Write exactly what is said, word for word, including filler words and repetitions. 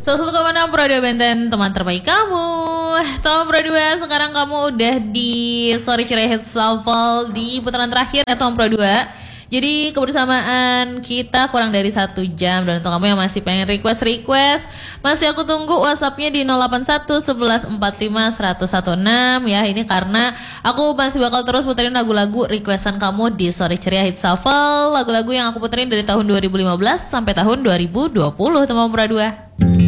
seratus satu koma enam Pro dua Benten, teman terbaik kamu. Tahun Pro dua, sekarang kamu udah di Sorry Cerai Hit Shuffle di putaran terakhir ya Tahun Pro dua. Jadi kebersamaan kita kurang dari satu jam. Dan untuk kamu yang masih pengen request-request, masih aku tunggu WhatsAppnya di nol delapan satu sebelas empat lima seratus enam belas ya. Ini karena aku masih bakal terus puterin lagu-lagu requestan kamu di Sorry Ceria Hit Shuffle. Lagu-lagu yang aku puterin dari tahun dua ribu lima belas sampai tahun dua ribu dua puluh teman Pro dua.